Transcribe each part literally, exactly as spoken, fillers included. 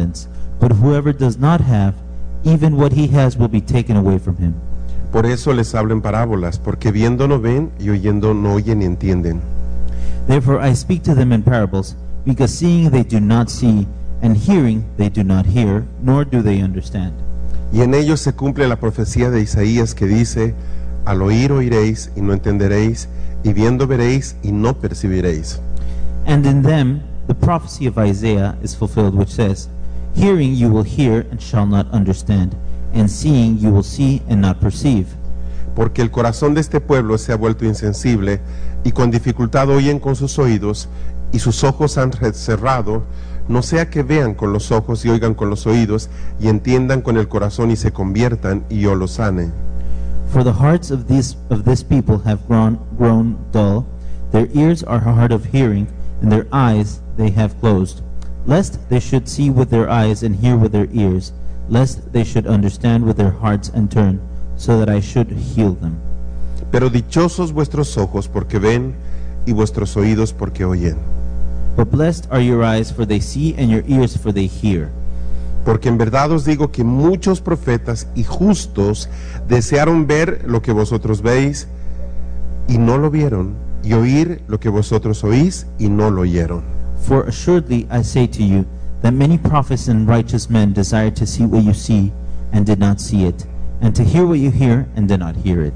abundance. But whoever does not have, even what he has will be taken away from him. Por eso les hablo en parábolas, porque viendo no ven y oyendo no oyen ni entienden. Therefore I speak to them in parables, because seeing they do not see, and hearing they do not hear, nor do they understand. Y en ellos se cumple la profecía de Isaías que dice: al oír oiréis y no entenderéis, y viendo veréis y no percibiréis. And in them the prophecy of Isaiah is fulfilled, which says, hearing you will hear and shall not understand, and seeing you will see and not perceive. Porque el corazón de este pueblo se ha vuelto insensible, y con dificultad oyen con sus oídos, y sus ojos han cerrado, no sea que vean con los ojos y oigan con los oídos, y entiendan con el corazón y se conviertan, y yo los sane. For the hearts of this of this people have grown grown dull, their ears are hard of hearing, and their eyes they have closed, lest they should see with their eyes and hear with their ears, lest they should understand with their hearts and turn, so that I should heal them. Pero dichosos vuestros ojos porque ven, y vuestros oídos porque oyen. But blessed are your eyes, for they see, and your ears, for they hear. Porque en verdad os digo que muchos profetas y justos desearon ver lo que vosotros veis y no lo vieron, y oír lo que vosotros oís y no lo oyeron. For assuredly I say to you, that many prophets and righteous men desired to see what you see, and did not see it, and to hear what you hear, and did not hear it.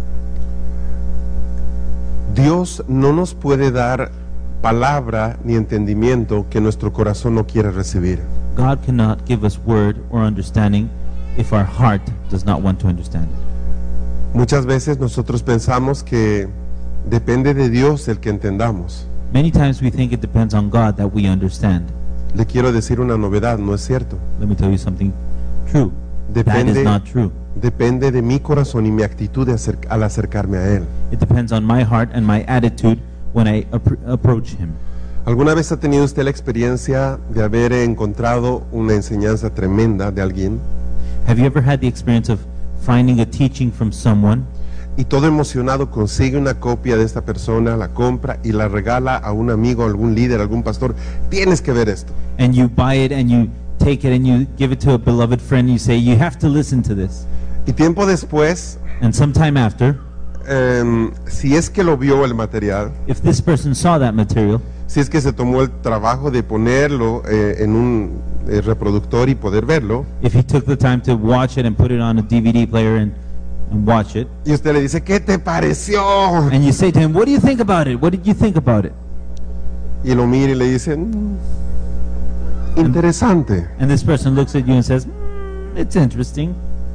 Dios no nos puede dar palabra ni entendimiento que nuestro corazón no quiere recibir. God cannot give us word or understanding if our heart does not want to understand it. Muchas veces nosotros pensamos que depende de Dios el que entendamos. Many times we think it depends on God that we understand. Le quiero decir una novedad, no es cierto. Let me tell you something true. That Depende, is not true. depende de mi corazón y mi actitud de acer- al acercarme a Él. It depends on my heart and my attitude when I appro- approach Him. ¿Alguna vez ha tenido usted la experiencia de haber encontrado una enseñanza tremenda de alguien Have you ever had the experience of finding a teaching from someone, y todo emocionado consigue una copia de esta persona, la compra y la regala a un amigo, algún líder, algún pastor? Tienes que ver esto. and you buy it and you take it and you give it to a beloved friend, you say, you have to listen to this. Y tiempo después, And sometime after, em, si es que lo vio el material, if this person saw that material, si es que se tomó el trabajo de ponerlo eh, en un eh, reproductor y poder verlo, if he took the time to watch it and put it on a D V D player and, and watch it, y usted le dice, ¿qué te pareció? and you say to him, what do you think about it? What did you think about it? Y lo mira y le dice, "Mm, interesante. And this person looks at you and says, mm, it's interesting.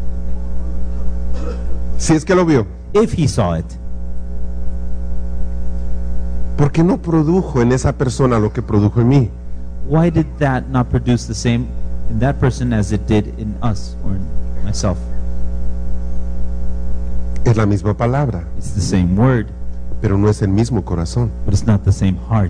Si es que lo vio, If he saw it, ¿por qué no produjo en esa persona lo que produjo en mí? why did that not produce the same in that person as it did in us or in myself? Es la misma palabra, It's the same word, pero no es el mismo corazón. but it's not the same heart.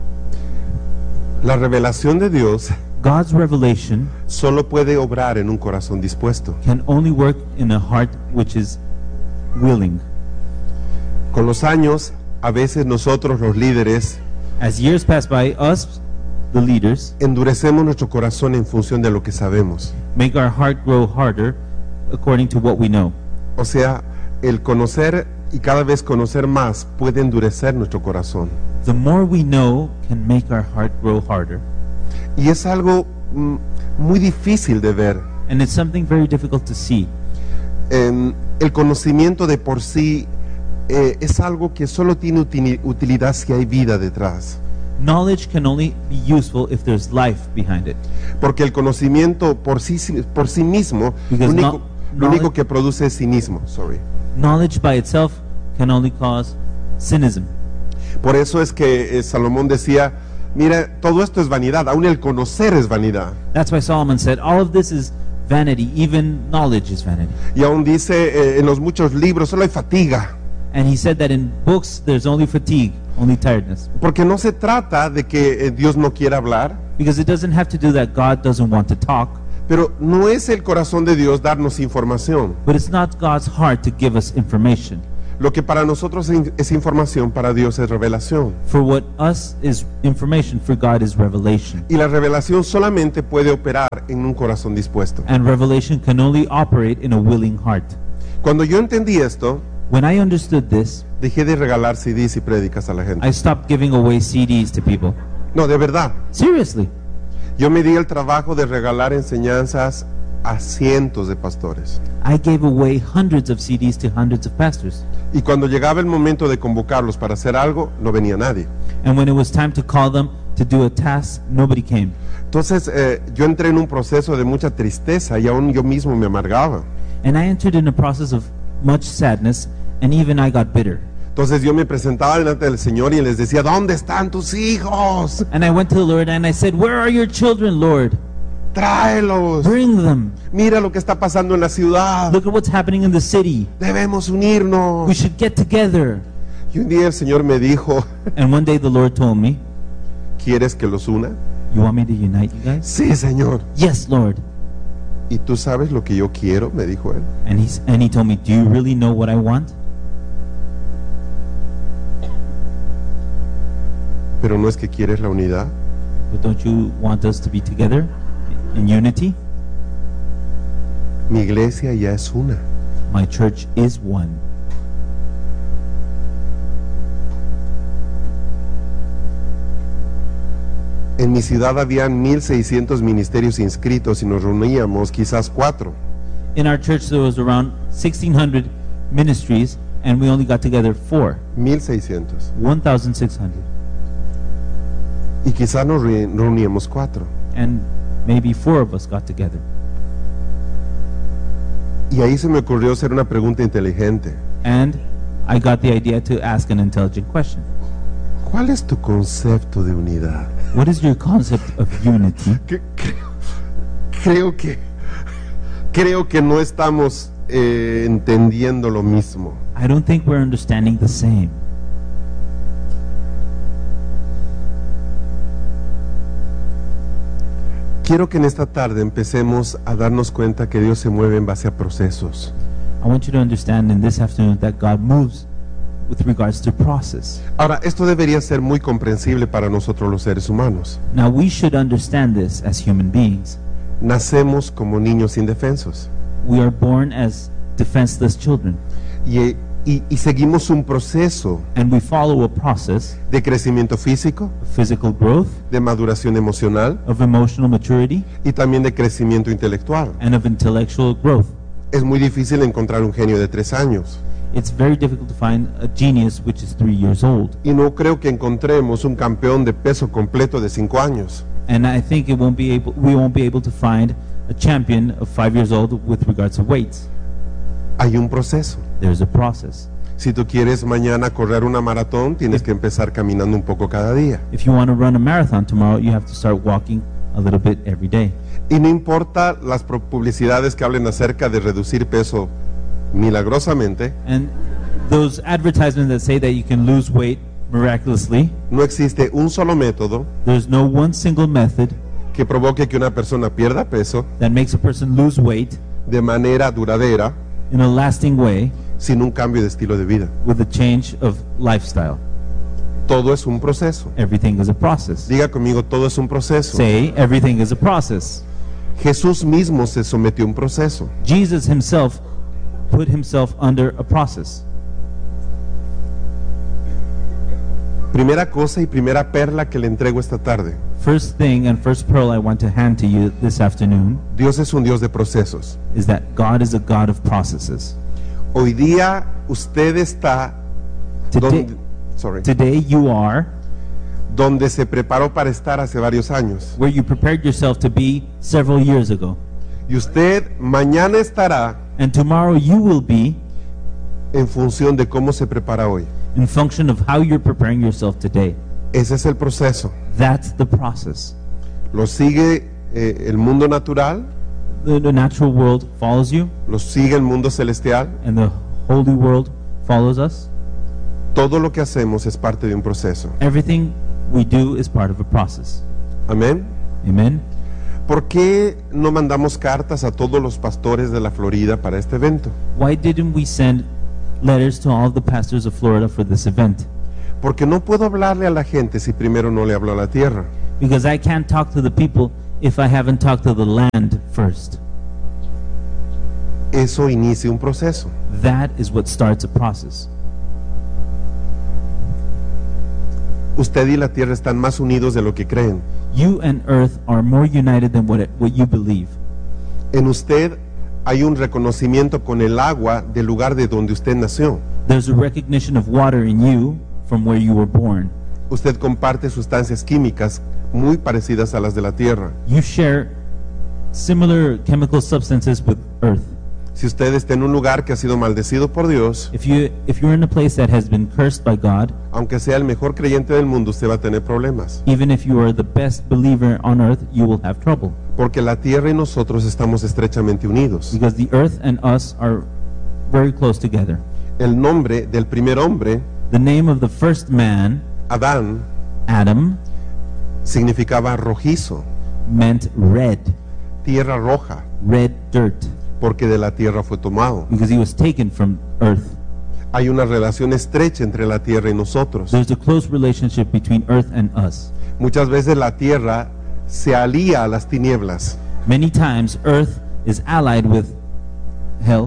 La revelación de Dios God's revelation solo puede obrar en un corazón dispuesto. can only work in a heart which is willing. Con los años, a veces nosotros los líderes As years pass by, us, the leaders, endurecemos nuestro corazón en función de lo que sabemos. make our heart grow harder according to what we know. O sea, el conocer y cada vez conocer más puede endurecer nuestro corazón. The more we know can make our heart grow harder. Y es algo mm, muy difícil de ver. And it's something very difficult to see. Em, el conocimiento de por sí eh, es algo que solo tiene utili- utilidad si hay vida detrás. Knowledge can only be useful if there's life behind it. Porque el conocimiento por sí, por sí mismo, lo Because único, no- lo único knowledge- que produce es cinismo. Sorry. Knowledge by itself can only cause cynicism. Por eso es que eh, Salomón decía, mira, todo esto es vanidad, aún el conocer es vanidad. That's why Solomon said, all of this is vanity, even knowledge is vanity. Y aún dice eh, en los muchos libros, solo hay fatiga. And he said that in books there's only fatigue, only tiredness. Porque no se trata de que eh, Dios no quiera hablar, Because it doesn't have to do that God doesn't want to talk, pero no es el corazón de Dios darnos información. but it's not God's heart to give us information. Lo que para nosotros es información, para Dios es revelación. For what us is information, for God is revelation. Y la revelación solamente puede operar en un corazón dispuesto. And revelation can only operate in a willing heart. Cuando yo entendí esto, When I understood this, dejé de regalar C Ds y prédicas a la gente. I stopped giving away C Ds to people. No, de verdad. Seriously. Yo me di el trabajo de regalar enseñanzas a cientos de pastores. I gave away hundreds of C Ds to hundreds of pastors. Y cuando llegaba el momento de convocarlos para hacer algo, no venía nadie. And when it was time to call them to do a task, nobody came. Entonces eh, yo entré en un proceso de mucha tristeza y aún yo mismo me amargaba. And I entered in a process of much sadness, and even I got bitter. Entonces yo me presentaba delante del Señor y les decía, ¿dónde están tus hijos? And I went to the Lord and I said, "Where are your children, Lord? Tráelos. Bring them. Mira lo que está pasando en la ciudad. Look at what's happening in the city. Debemos unirnos. We should get together." Y un día el Señor me dijo, And one day the Lord told me, ¿quieres que los una? "You want me to unite you guys?" Sí, Señor. "Yes, Lord." ¿Y tú sabes lo que yo quiero? Me dijo él. And he s- and he told me, "Do you really know what I want?" Pero no es que quieres la unidad. But don't you want us to be together in unity? Mi iglesia ya es una. My church is one. En mi ciudad habían mil seiscientos ministerios inscritos y nos reuníamos quizás cuatro. In our church there was around sixteen hundred ministries, and we only got together four. mil seiscientos. one thousand six hundred. Y quizás nos re- reuníamos cuatro. And maybe four of us got together. Y ahí se me ocurrió hacer una pregunta inteligente. And I got the idea to ask an intelligent question. ¿Cuál es tu concepto de unidad? What is your concept of unity? Que- creo, creo que creo que no estamos eh, entendiendo lo mismo. I don't think we're understanding the same. Quiero que en esta tarde empecemos a darnos cuenta que Dios se mueve en base a procesos. I want you to understand in this afternoon that God moves with regards to process. Ahora, esto debería ser muy comprensible para nosotros los seres humanos. Now we should understand this as human beings. Nacemos como niños indefensos We are born as defenseless children, y, y- y seguimos un proceso and we follow a process de crecimiento físico, of physical growth, de maduración emocional of emotional maturity, y también de crecimiento intelectual. and of intellectual growth. Es muy difícil encontrar un genio de tres años It's very difficult to find a genius which is three years old, y no creo que encontremos un campeón de peso completo de cinco años. and I think it won't be able, we won't be able to find a champion of five years old with regards to weights. Hay un proceso. There's a process. Si tú quieres mañana correr una maratón, tienes que empezar caminando un poco cada día. If you want to run a marathon tomorrow, you have to start walking a little bit every day. Y no importa las pro- publicidades que hablen acerca de reducir peso milagrosamente, And those advertisements that say that you can lose weight miraculously, no existe un solo método there's no one single method que provoque que una persona pierda peso that makes a person lose weight de manera duradera in a lasting way sin un cambio de estilo de vida. with a change of lifestyle. Todo es un proceso. Everything is a process. Diga conmigo, todo es un proceso. Say, everything is a process. Jesús mismo se sometió a un proceso. Jesus himself put himself under a process. Primera cosa y primera perla que le entrego esta tarde. First thing and first pearl I want to hand to you this afternoon Dios es un Dios de procesos. is that God is a God of processes. Hoy día usted está Today, donde, sorry, today you are donde se preparó para estar hace varios años. where you prepared yourself to be several years ago. Y usted mañana estará And tomorrow you will be en función de cómo se prepara hoy. in function of how you're preparing yourself today. Ese es el proceso. That's the process. Lo sigue eh, el mundo natural, The, the natural world follows you, lo sigue el mundo celestial. and the holy world follows us. Todo lo que hacemos es parte de un proceso. Everything we do is part of a process. Amén. Amen. ¿Por qué no mandamos cartas a todos los pastores de la Florida para este evento? Why didn't we send letters to all of the pastors of Florida for this event. Porque no puedo hablarle a la gente si primero no le hablo a la tierra. Because I can't talk to the people if I haven't talked to the land first. Eso inicia un proceso. That is what starts a process. Usted y la tierra están más unidos de lo que creen. You and earth are more united than what, it, what you believe. En usted hay un reconocimiento con el agua del lugar de donde usted nació. There's a recognition of water in you from where you were born. Usted comparte sustancias químicas muy parecidas a las de la tierra. You share similar chemical substances with earth. Si usted está en un lugar que ha sido maldecido por Dios, If you if you're in a place that has been cursed by God, aunque sea el mejor creyente del mundo, usted va a tener problemas. even if you are the best believer on earth, you will have trouble. Porque la tierra y nosotros estamos estrechamente unidos. Because the earth and us are very close together. El nombre del primer hombre, The name of the first man, Adán, Adam, significaba rojizo, meant red, tierra roja, red dirt, porque de la tierra fue tomado. because he was taken from earth. Hay una relación estrecha entre la tierra y nosotros. There's a close relationship between earth and us. Muchas veces la tierra se alía a las tinieblas. Many times earth is allied with hell,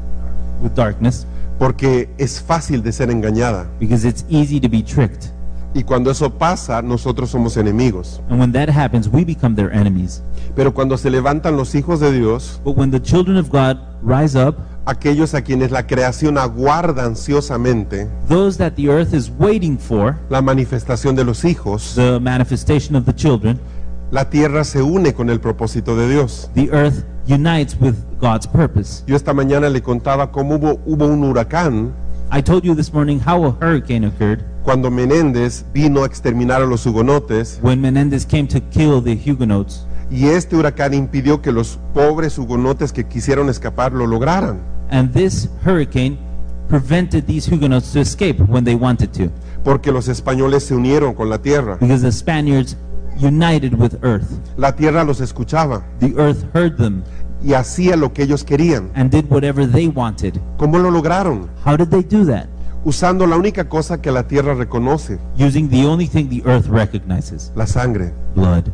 with darkness, Porque es fácil de ser engañada. because it's easy to be tricked. Y cuando eso pasa, nosotros somos enemigos. And when that happens, we become their enemies. Pero cuando se levantan los hijos de Dios, But when the children of God rise up, aquellos a quienes la creación aguarda ansiosamente those that the earth is waiting for, la manifestación de los hijos, the manifestation of the children, la tierra se une con el propósito de Dios. the earth unites with God's purpose. Yo esta mañana le contaba cómo hubo, hubo un huracán I told you this morning how a hurricane occurred cuando Menéndez vino a exterminar a los hugonotes, when Menendez came to kill the Huguenots. y este huracán impidió que los pobres hugonotes que quisieron escapar lo lograran. And this hurricane prevented these Huguenots to escape when they wanted to, Porque los españoles se unieron con la tierra. because the Spaniards united with earth. La tierra los escuchaba The earth heard them y hacía lo que ellos querían. and did whatever they wanted. ¿Cómo lo lograron? How did they do that? Usando la única cosa que la tierra reconoce, Using the only thing the earth recognizes, la sangre. blood.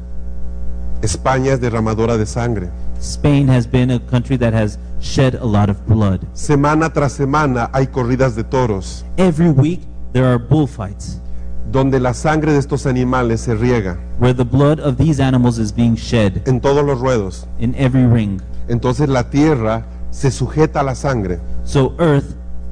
España es derramadora de sangre. Spain has been a country that has shed a lot of blood. Semana tras semana hay corridas de toros, Every week there are bullfights donde la sangre de estos animales se riega where the blood of these animals is being shed en todos los ruedos. in every ring. Entonces la tierra se sujeta a la sangre So earth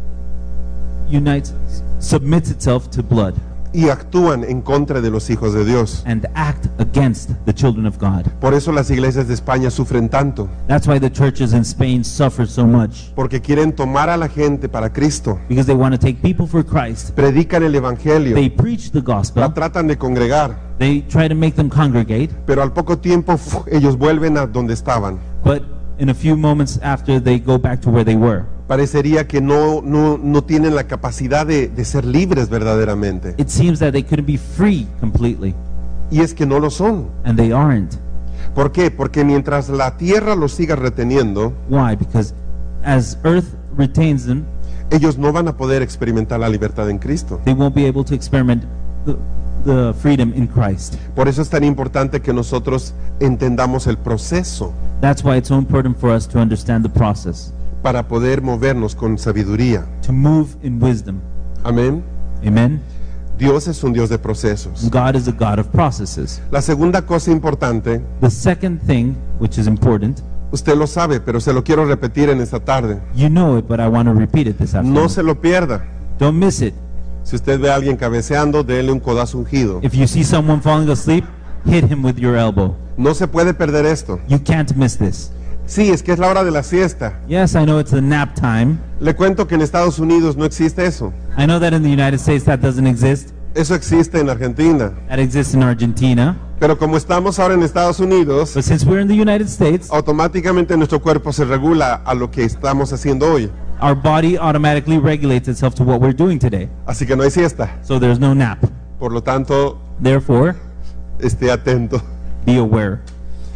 unites, submits itself to blood y actúan en contra de los hijos de Dios. and act against the children of God. Por eso las iglesias de España sufren tanto, That's why the churches in Spain suffer so much, porque quieren tomar a la gente para Cristo. because they want to take people for Christ. Predican el evangelio, They preach the la gospel, tratan de congregar, they try to make them congregate, pero al poco tiempo ¡fu! Ellos vuelven a donde estaban. but in a few moments after they go back to where they were. Parecería que no, no, no tienen la capacidad de, de ser libres verdaderamente. It seems that they couldn't be free completely, Y es que no lo son. and they aren't. ¿Por qué? Porque mientras la tierra los siga reteniendo, Why? Because as earth retains them, ellos no van a poder experimentar la libertad en Cristo. they won't be able to experiment the, the freedom in Christ. Por eso es tan importante que nosotros entendamos el proceso That's why it's so important for us to understand the process, para poder movernos con sabiduría. to move in wisdom. Amén. Amen? Dios es un Dios de procesos. God is a God of processes. La segunda cosa importante, The second thing, which is important, usted lo sabe, pero se lo quiero repetir en esta tarde. you know it, but I want to repeat it this afternoon. No se lo pierda. Don't miss it. Si usted ve a alguien cabeceando, déle un codazo ungido. If you see someone falling asleep, hit him with your elbow. No se puede perder esto. You can't miss this. Sí, es que es la hora de la siesta. Yes, I know it's the nap time. Le cuento que en Estados Unidos no existe eso. I know that in the United States that doesn't exist. Eso existe en Argentina. That exists in Argentina. Pero como estamos ahora en Estados Unidos, But since we're in the United States, automáticamente nuestro cuerpo se regula a lo que estamos haciendo hoy. our body automatically regulates itself to what we're doing today. Así que no hay siesta. So there's no nap. Por lo tanto, Therefore, esté atento. be aware.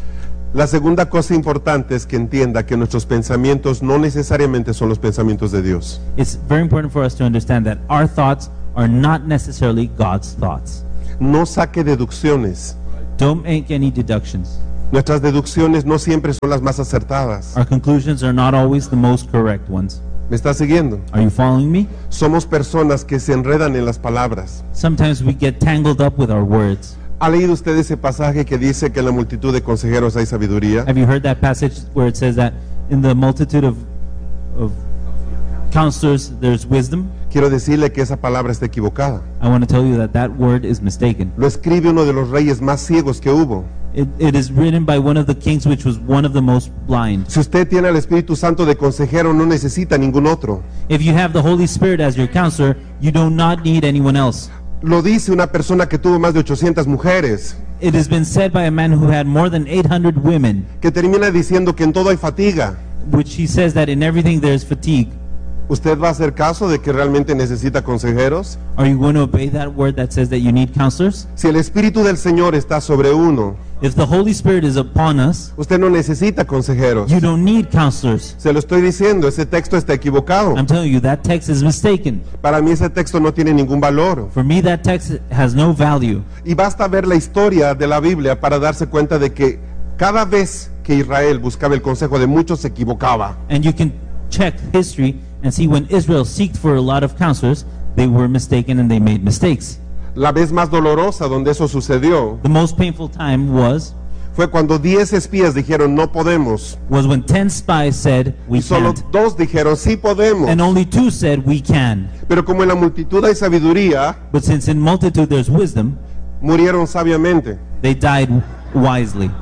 La segunda cosa importante es que entienda que nuestros pensamientos no necesariamente son los pensamientos de Dios. It's very important for us to understand that our thoughts are not necessarily God's thoughts. No saque deducciones. Don't make any deductions. Nuestras deducciones no siempre son las más acertadas. Our conclusions are not always the most correct ones. ¿Me está siguiendo? Are you following me? Somos personas que se enredan en las palabras. Sometimes we get tangled up with our words. ¿Ha leído usted ese pasaje que dice que en la multitud de consejeros hay sabiduría? Have you heard that passage where it says that in the multitude of, of counselors there's wisdom? Quiero decirle que esa palabra está equivocada. I want to tell you that that word is mistaken. Lo escribe uno de los reyes más ciegos que hubo. It, it is written by one of the kings which was one of the most blind. Si usted tiene al Espíritu Santo de consejero, no necesita ningún otro. If you have the Holy Spirit as your counselor, you do not need anyone else. Lo dice una persona que tuvo más de ochocientas mujeres, It has been said by a man who had more than eight hundred women, que termina diciendo que en todo hay fatiga. which he says that in everything there's fatigue. ¿Usted va a hacer caso de que realmente necesita consejeros? Are you going to obey that word that says that you need counselors? Si el Espíritu del Señor está sobre uno, If the Holy Spirit is upon us, usted no necesita consejeros. you don't need counselors. Se lo estoy diciendo, ese texto está equivocado. I'm telling you, that text is mistaken. Para mí ese texto no tiene ningún valor. For me, that text has no value. Y basta ver la historia de la Biblia para darse cuenta de que cada vez que Israel buscaba el consejo de muchos se equivocaba. And you can check history and see when Israel seeked for a lot of counselors, they were mistaken and they made mistakes. La vez más dolorosa donde eso sucedió The most painful time was fue cuando diez espías dijeron no podemos was when ten spies said we y solo can't, dos dijeron sí podemos. and only two said we can. Pero como en la multitud hay sabiduría, But since in multitude there's wisdom, murieron sabiamente. they died wisely.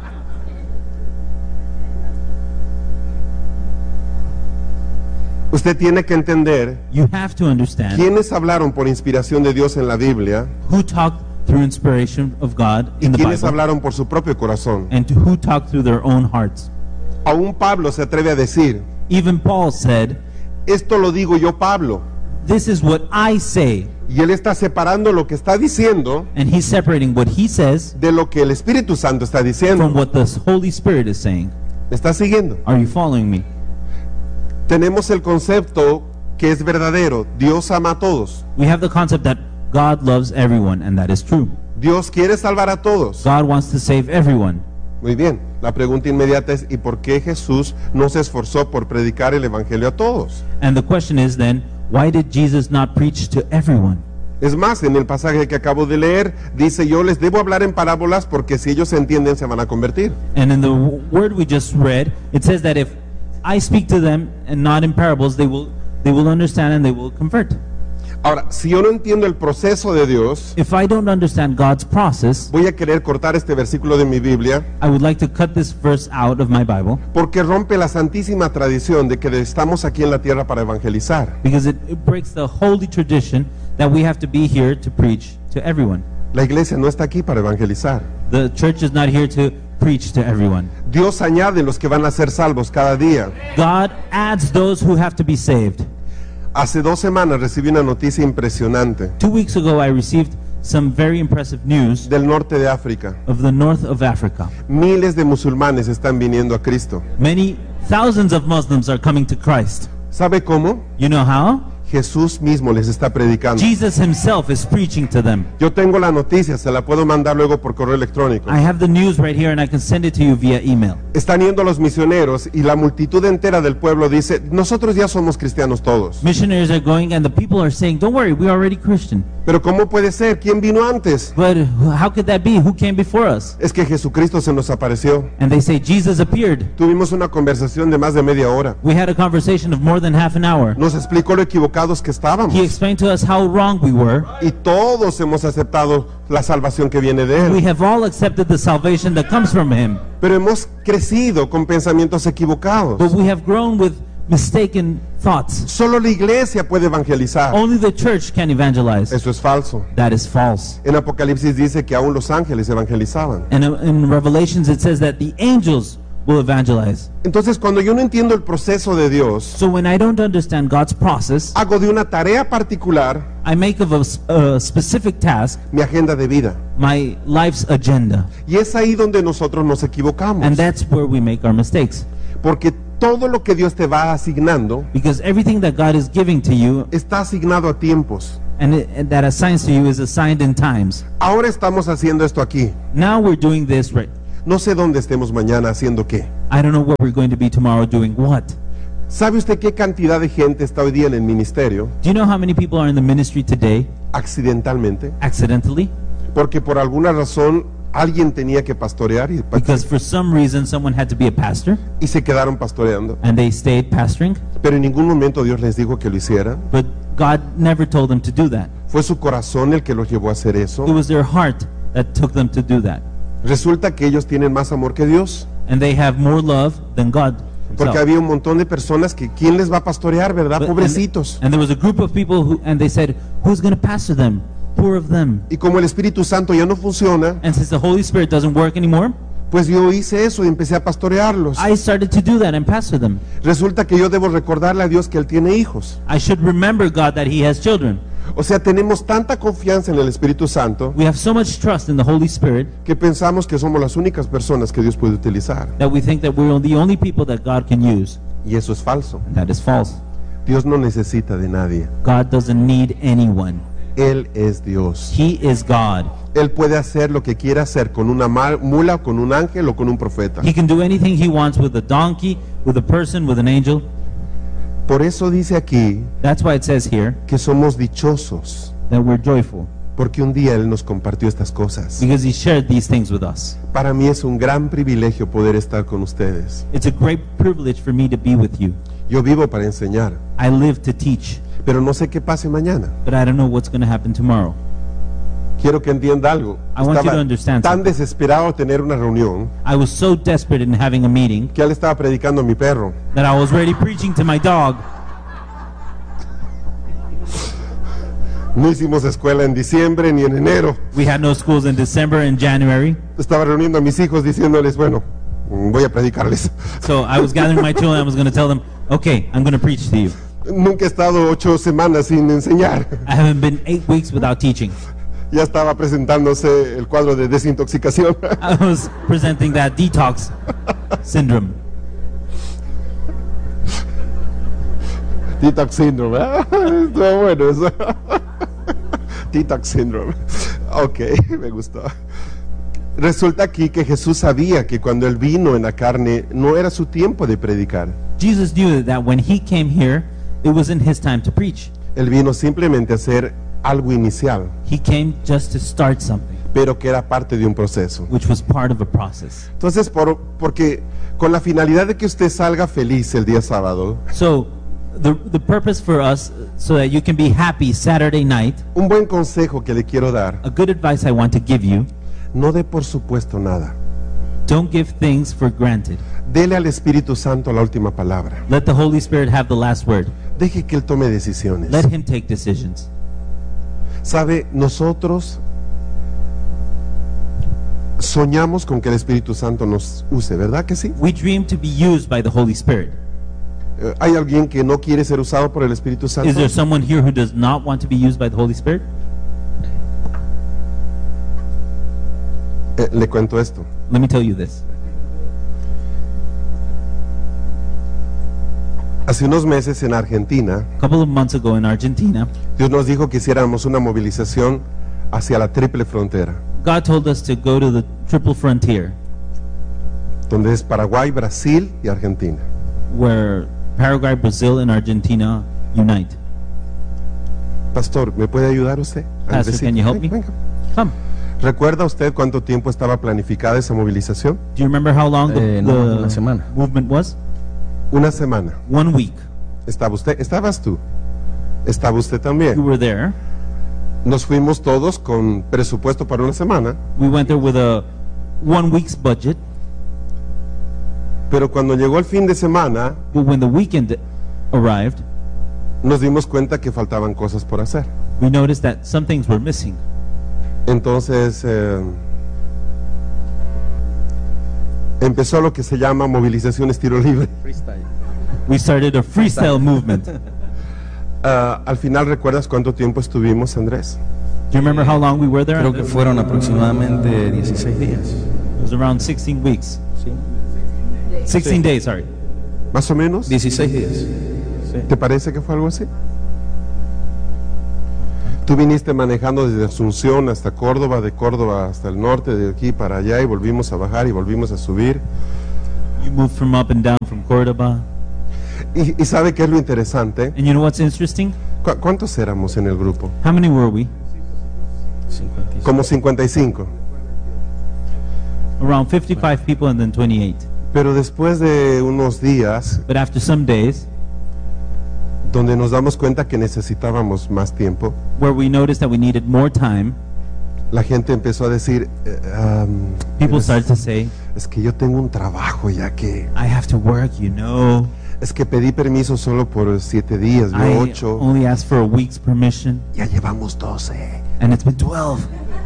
Usted tiene que entender You have to understand quiénes hablaron por inspiración de Dios en la Biblia who talked through inspiration of God y in the quiénes Bible, hablaron por su propio corazón. and to who talked through their own hearts. Aún Pablo se atreve a decir, Even Paul said, esto lo digo yo, Pablo. "This is what I say," Y él está separando lo que está diciendo and he's separating what he says de lo que el Espíritu Santo está from diciendo. what the Holy Spirit is saying. ¿Me está siguiendo? Are you following me? Tenemos el concepto que es verdadero. Dios ama a todos. We have the concept that God loves everyone, and that is true. Dios quiere salvar a todos. God wants to save everyone. Muy bien. La pregunta inmediata es, ¿y por qué Jesús no se esforzó por predicar el Evangelio a todos? And the question is then, why did Jesus not preach to everyone? Es más, en el pasaje que acabo de leer, dice, yo les debo hablar en parábolas porque si ellos entienden se van a convertir. And in the w- word we just read, it says that if I speak to them and not in parables, they will they will understand and they will convert. Ahora, si yo no entiendo el proceso de Dios, If I don't understand God's process, voy a querer cortar este versículo de mi Biblia I would like to cut this verse out of my Bible porque rompe la santísima tradición de que estamos aquí en la tierra para evangelizar. because it, it breaks the holy tradition that we have to be here to preach to everyone. La iglesia no está aquí para evangelizar. The church is not here to preach to everyone. Dios añade los que van a ser salvos cada día. God adds those who have to be saved. Hace dos semanas recibí una noticia impresionante Two weeks ago, I received some very impressive news del norte de África. of the north of Africa. Miles de musulmanes están viniendo a Cristo. Many thousands of Muslims are coming to Christ. ¿Sabe cómo? You know how? Jesús mismo les está predicando. Jesus himself is preaching to them. Yo tengo la noticia, se la puedo mandar luego por correo electrónico. I have the news right here and I can send it to you via email. Están yendo los misioneros y la multitud entera del pueblo dice, nosotros ya somos cristianos todos. Missionaries are going and the people are saying, don't worry, we're already Christian. Pero ¿cómo puede ser? ¿Quién vino antes? But how could that be? Who came before us? Es que Jesucristo se nos apareció. And they say, Jesus appeared. Tuvimos una conversación de más de media hora. We had a conversation of more than half an hour. Nos explicó lo equivocados que estábamos. He explained to us how wrong we were. Y todos hemos aceptado la salvación que viene de We Él. have all accepted the salvation that comes from him. Pero hemos crecido con pensamientos But equivocados. we have grown with mistaken thoughts. Solo la iglesia puede evangelizar. Only the church can evangelize. Eso es falso. That is false. En Apocalipsis dice que aún los ángeles evangelizaban. And in Revelations it says that the angels will evangelize. Entonces, cuando yo no entiendo el proceso de Dios, So when I don't understand God's process, hago de una tarea particular I make of a, s- a specific task mi agenda de vida. my life's agenda. Y es ahí donde nosotros nos equivocamos. And that's where we make our mistakes. Porque todo lo que Dios te va asignando Because everything that God is giving to you está asignado a tiempos. and, it, and that assigns to you is assigned in times. Ahora estamos haciendo esto aquí. Now we're doing this right. No sé dónde estemos mañana haciendo qué. I don't know where we're going to be tomorrow doing what. ¿Sabe usted qué cantidad de gente está hoy día en el ministerio Do you know how many people are in the ministry today accidentalmente? accidentally? Porque por alguna razón alguien tenía que pastorear y, Because for some reason someone had to be a pastor y se quedaron pastoreando. and they stayed pastoring, Pero en ningún momento Dios les dijo que lo hicieran. but God never told them to do that. Fue su corazón el que los llevó a hacer It eso. was their heart that took them to do that. Resulta que ellos tienen más amor que Dios. And they have more love than God Porque himself. había un montón de personas que ¿quién les va a pastorear, verdad? But- Pobrecitos. And, and there was a group of people who, and they said, who's going to pastor them? Poor of them. Y como el Espíritu Santo ya no funciona, And since the Holy Spirit doesn't work anymore, pues yo hice eso y empecé a pastorearlos. I started to do that and pastor them. Resulta que yo debo recordarle a Dios que Él tiene hijos. I should remember God that He has children. O sea, tenemos tanta confianza en el Espíritu Santo We have so much trust in the Holy Spirit que pensamos que somos las únicas personas que Dios puede utilizar. that we think that we're the only people that God can use. Y eso es falso. And that is false. Dios no necesita de nadie. God doesn't need anyone. Él es Dios. He is God. Él puede hacer lo que quiera hacer con una ma- mula, con un ángel o con un profeta. He can do anything He wants with a donkey, with a person, with an angel. Por eso dice aquí That's why it says here que somos dichosos, that we're joyful, porque un día Él nos compartió estas cosas. because He shared these things with us. Para mí es un gran privilegio poder estar con ustedes. It's a great privilege for me to be with you. Yo vivo para enseñar, I live to teach, pero no sé qué pase mañana. but I don't know what's going to happen tomorrow. Quiero que entienda algo. I want you Estaba to understand tan something. desesperado de tener una reunión I was so desperate in having a meeting que él estaba predicando a mi perro. that I was already preaching to my dog. No hicimos escuela en diciembre ni en enero. We had no schools in December and January, Estaba reuniendo a mis hijos diciéndoles, bueno, mm, voy a predicarles. so I was gathering my children. I was going to tell them, okay, I'm going to preach to you. Nunca he estado ocho semanas sin enseñar. I haven't been eight weeks without teaching. Ya estaba presentándose el cuadro de desintoxicación. I was presenting that detox syndrome. Detox syndrome. ¿eh? Estuvo bueno eso. Detox syndrome. Ok, me gustó. Resulta aquí que Jesús sabía que cuando Él vino en la carne no era su tiempo de predicar. Jesus knew that when He came here, it wasn't His time to preach. Él vino simplemente a hacer algo inicial, He came just to start something, pero que era parte de un proceso. which was part of a process. Entonces, por, porque con la finalidad de que usted salga feliz el día sábado, So the the purpose for us, so that you can be happy Saturday night, un buen consejo que le quiero dar, a good advice I want to give you, no dé por supuesto nada. don't give things for granted. Dele al Espíritu Santo la última palabra. Let the Holy Spirit have the last word. Deje que Él tome decisiones. Let Him take decisions. Sabe, nosotros soñamos con que el Espíritu Santo nos use, ¿verdad que sí? We dream to be used by the Holy Spirit. Eh, ¿Hay alguien que no quiere ser usado por el Espíritu Santo? Is there someone here who does not want to be used by the Holy Spirit? Eh, le cuento esto. Let me tell you this. Hace unos meses en Argentina, A couple of months ago in Argentina, Dios nos dijo que hiciéramos una movilización hacia la triple frontera, God told us to go to the triple frontier, donde es Paraguay, Brasil y Argentina. where Paraguay, Brazil, and Argentina unite. Pastor, ¿me puede ayudar usted? Pastor, Andresito, can you help ven- me? venga. Come. ¿Recuerda usted cuánto tiempo estaba planificada esa movilización? Do you remember how long the, Eh, no, the una semana. movement was? Una semana. One week. ¿Estaba usted? ¿Estabas tú? ¿Estaba usted You también? were there. Nos fuimos todos con presupuesto para una semana, We went there with a one week's budget, pero cuando llegó el fin de semana but when the weekend arrived, nos dimos cuenta que faltaban cosas por hacer. we noticed that some things were missing. Entonces, eh, empezó lo que se llama movilización estilo libre. Freestyle. We started a freestyle movement. Ah, al final, ¿recuerdas cuánto tiempo estuvimos, Andrés? Do you remember how long we were there? Creo que fueron aproximadamente dieciséis días. It was around sixteen weeks. ¿Sí? sixteen days, sorry. ¿Más o menos? dieciséis días. Sí. ¿Te parece que fue algo así? Tú viniste manejando desde Asunción hasta Córdoba, de Córdoba hasta el norte, de aquí para allá, y volvimos a bajar y volvimos a subir. You moved from up and down from Cordoba. Y, y ¿sabe qué es lo interesante? And you know what's interesting? ¿Cu- ¿Cuántos éramos en el grupo? How many were we? cincuenta y cinco. Como cincuenta y cinco. Around fifty-five people and then twenty-eight. Pero después de unos días, But after some days, donde nos damos cuenta que necesitábamos más tiempo, where we noticed that we needed more time, la gente empezó a decir, eh, um, people es, started to say, es que yo tengo un trabajo ya que, I have to work, you know. es que pedí permiso solo por siete días, I no ocho, only asked for a week's permission, ya llevamos doce. and it's been twelve.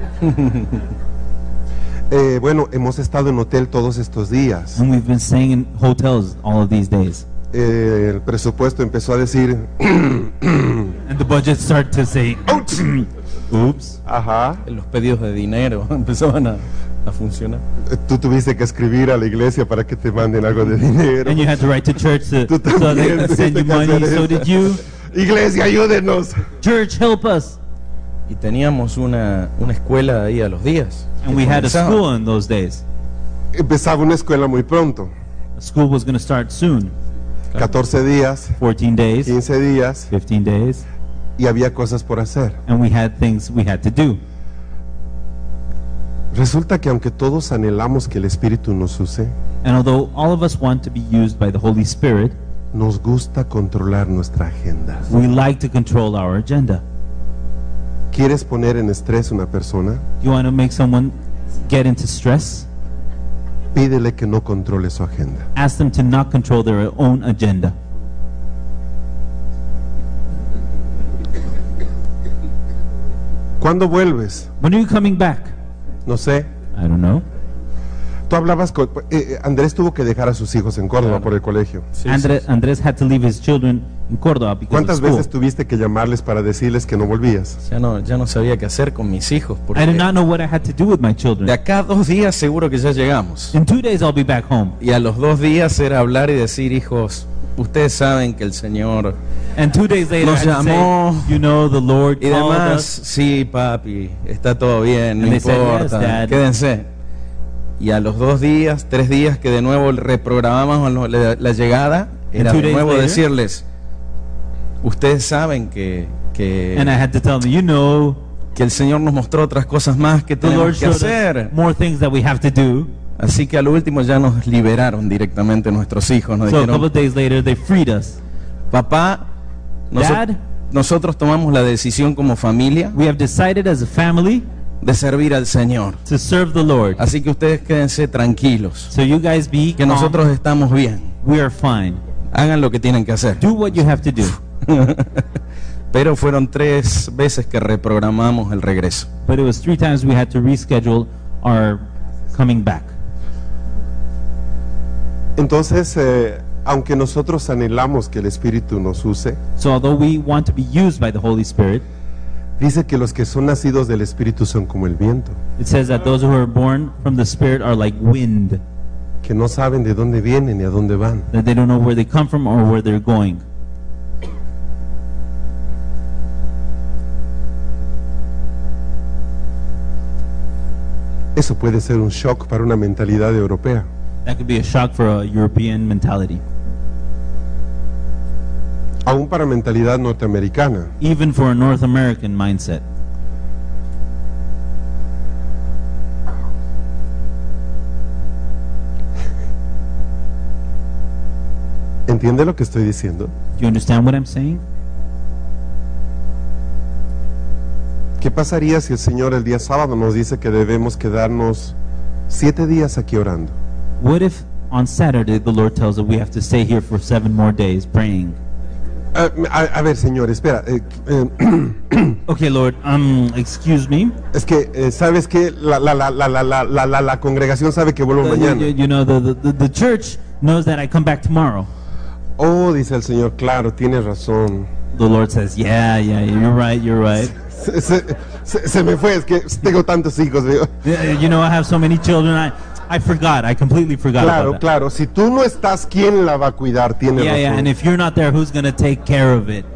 Eh, bueno, hemos estado en hotel todos estos días. And we've been staying in hotels all of these days. Eh, el presupuesto empezó a decir, And the budget started to say, oops. ajá, Los pedidos de dinero empezaban a, a funcionar. eh, tú tuviste que escribir a la iglesia para que te manden algo de dinero. And you had to write to church to, Tú so they también could send you tuviste que money. hacer So eso. did you. Iglesia, ayúdenos. Church, help us. Y teníamos una, una escuela ahí a los días. And que we had a comenzaba. school in those days. Empezaba una escuela muy pronto, The school was going to start soon. catorce días, fourteen days, quince días, fifteen days. y había cosas por hacer. And we had things we had to do. Resulta que aunque todos anhelamos que el Espíritu nos use, And although all of us want to be used by the Holy Spirit, nos gusta controlar nuestra agenda. we like to control our agenda. ¿Quieres poner en estrés a una persona? You want to make someone get into stress? Pídele que no controle su agenda. Ask them to not control their own agenda. ¿Cuándo vuelves? When are you coming back? No sé. I don't know. Tú hablabas con... eh, eh, Andrés tuvo que dejar a sus hijos en Córdoba Claro. por el colegio. Sí, Andre, sí, sí. Andres had to leave his children in Córdoba because of ¿Cuántas school. veces tuviste que llamarles para decirles que no volvías? Ya no, ya no sabía qué hacer con mis hijos. Porque I did not know what I had to do with my children. de acá a dos días seguro que ya llegamos. In two days I'll be back home. Y a los dos días era hablar y decir, hijos, ustedes saben que el Señor... And two days later Nos I had to llamó. say, you know, the Lord Y called demás, us. sí, papi, está todo bien, no And they said, importa, "Yes, Dad." quédense. Y a los dos días, tres días que de nuevo reprogramamos lo- la, la llegada, era two de days nuevo later? decirles, ustedes saben que, que, And I had to tell them, you know, que el Señor nos mostró otras cosas más que the Lord tenemos que showed hacer. us more things that we have to do. Así que al último ya nos liberaron directamente nuestros hijos, nos So a couple dijeron, of days later they freed us. papá, noso- Dad, nosotros tomamos la decisión como familia we have decided as a family de servir al Señor. to serve the Lord. Así que ustedes quédense tranquilos, So you guys be que calm. nosotros estamos bien. We are fine. Hagan lo que tienen que hacer. Do what you have to do. Pero fueron tres veces que reprogramamos el regreso. But it was three times we had to reschedule our coming back. Entonces, eh, aunque nosotros anhelamos que el Espíritu nos use, So although we want to be used by the Holy Spirit, dice que los que son nacidos del Espíritu son como el viento, it says that those who are born from the Spirit are like wind, que no saben de dónde vienen ni a dónde van. that they don't know where they come from or where they're going. Eso puede ser un shock para una mentalidad europea. That could be a shock for a European mentality, Aún para mentalidad norteamericana. even for a North American mindset. ¿Entiende lo que estoy diciendo? Do you understand what I'm saying? ¿Qué pasaría si el Señor el día sábado nos dice que debemos quedarnos siete días aquí orando? What if on Saturday the Lord tells us we have to stay here for seven more days praying? Ah, a, a ver, señor, espera. eh, eh, Okay, Lord, um, excuse me. es que, eh, ¿sabes qué? La, la, la, la, la, la, la, la, la congregación sabe que vuelvo Uh, you, mañana. you- you know, the, the, the church knows that I come back tomorrow. Oh, dice el Señor, claro, tienes razón. The Lord says, yeah, yeah, you're right, you're right. Se, se, se- se me fue, es que tengo tantos hijos. Digo. Yeah, you know, I have so many children, I, I forgot, I completely forgot Claro, about that. claro. Si tú no estás, ¿quién la va a cuidar? Tienes Yeah, yeah, razón. and if you're not there, who's going to take care of it?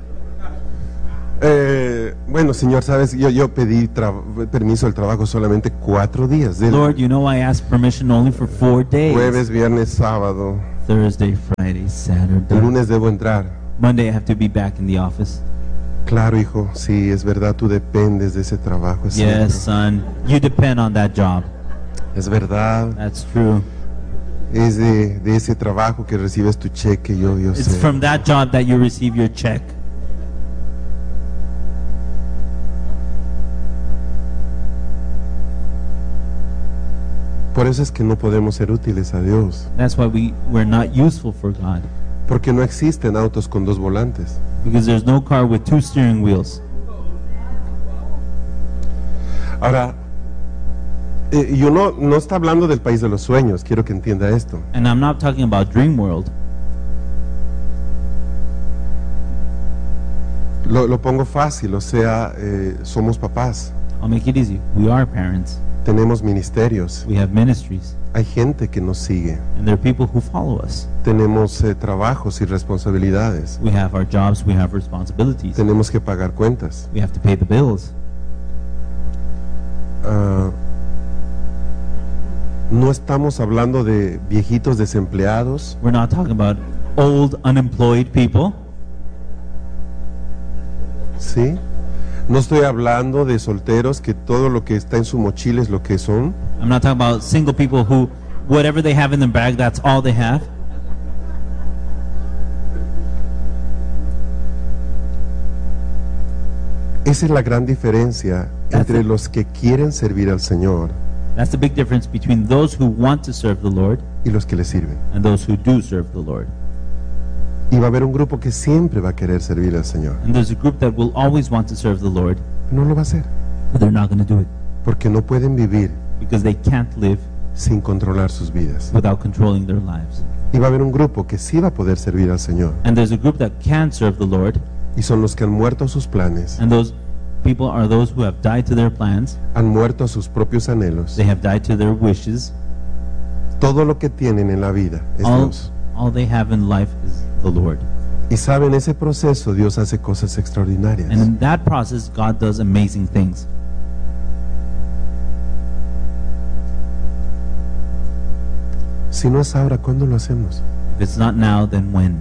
Eh, bueno, señor, sabes, yo, yo pedí tra- permiso del trabajo solamente cuatro días. Del Lord, you know I asked permission only for four days. jueves, viernes, sábado. Thursday, Friday, El Saturday. lunes debo entrar. Monday I have to be back in the office. Claro, hijo, sí, es verdad, tú dependes de ese trabajo. Es, Yes, cierto. son, you depend on that job. Es verdad, That's true. es de, de ese trabajo que recibes tu cheque, yo, yo It's sé. from that job that you receive your check. Por eso es que no podemos ser útiles a Dios, That's why we, we're not useful for God. porque no existen autos con dos volantes. Because there's no car with two steering wheels. Ahora, eh, yo no, no está hablando del país de los sueños, quiero que entienda esto. And I'm not talking about dream world. Lo, lo pongo fácil, o sea, eh, somos papás, I'll make it easy. We are parents. tenemos ministerios, We have ministries. hay gente que nos sigue, And there are people who follow us. tenemos eh, trabajos y responsabilidades, We have our jobs. We have responsibilities. tenemos que pagar cuentas. We have to pay the bills. Ah, no estamos hablando de viejitos desempleados, We're not talking about old, unemployed people. ¿sí? No estoy hablando de solteros que todo lo que está en su mochila es lo que son. I'm not talking about single people who, whatever they have in their bag, that's all they have. Esa es la gran diferencia entre That's it. los que quieren servir al Señor That's the big difference between those who want to serve the Lord y los que le sirven. and those who do serve the Lord. Y va a haber un grupo que siempre va a querer servir al Señor. And there's a group that will always want to serve the Lord, No lo va a hacer, but they're not going to do it porque no pueden vivir because they can't live sin controlar sus vidas. without controlling their lives. Y va a haber un grupo que sí va a poder servir al Señor. And there's a group that can serve the Lord, Y son los que han muerto a sus planes, and those people are those who have died to their plans, han muerto a sus propios anhelos. they have died to their wishes. Todo lo que tienen en la vida es All, Dios. all they have in life is the Lord. Y saben, ese proceso Dios hace cosas extraordinarias. And in that process, God does amazing things. Si no es ahora, ¿cuándo lo hacemos? If it's not now, then when?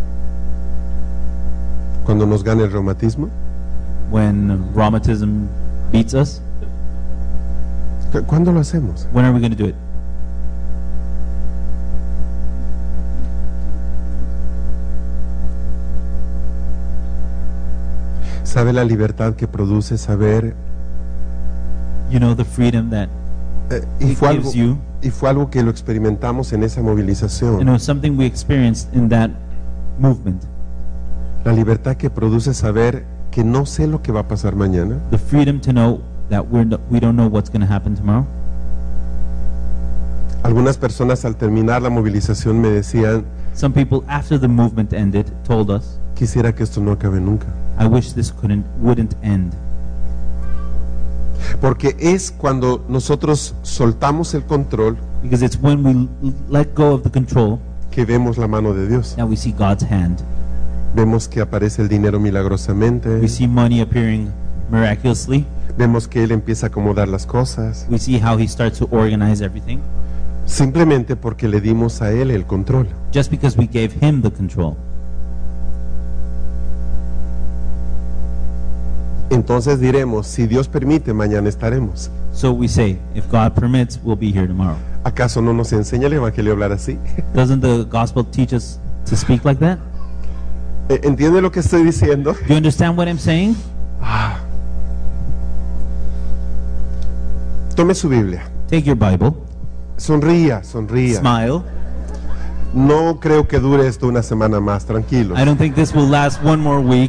¿Cuando nos gane el reumatismo? When rheumatism beats us? ¿Cu- ¿Cuándo lo hacemos? When are we going to do it? ¿Sabe la libertad que produce saber? You know the freedom that eh, y, it fue algo, gives you. y fue algo que lo experimentamos en esa And it movilización. was something we experienced in that movement. La libertad que produce saber que no sé lo que va a pasar mañana, The freedom to know that we're no, we don't know what's going to happen tomorrow. algunas personas al terminar la movilización me decían, Some people, after the movement ended, told us, quisiera que esto no acabe nunca. I wish this couldn't, wouldn't end. Porque es cuando nosotros soltamos el control Because it's when we l- let go of the control que vemos la mano de Dios. that we see God's hand. Vemos que aparece el dinero milagrosamente, We see money appearing miraculously. vemos que Él empieza a acomodar las cosas, We see how he starts to organize everything simplemente porque le dimos a Él el control. just because we gave him the control. Entonces diremos, si Dios permite, mañana estaremos. So we say, if God permits, we'll be here tomorrow. ¿Acaso no nos enseña el Evangelio a hablar así? Doesn't the gospel teach us to speak like that? Eh, ¿Entiende lo que estoy diciendo? Do you understand what I'm saying? Tome su Biblia, Take your Bible, sonría, sonría. smile. No creo que dure esto una semana más, tranquilos. I don't think this will last one more week.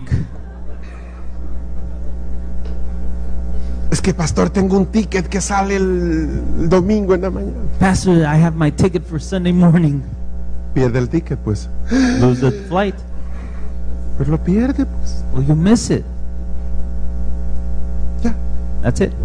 Es que, pastor, tengo un ticket que sale el, el domingo en la mañana. Pastor, I have my ticket for Sunday morning. Pierde el ticket, pues. Lose the flight. Pues lo pierde, pues. Well, you miss it. Ya. That's it.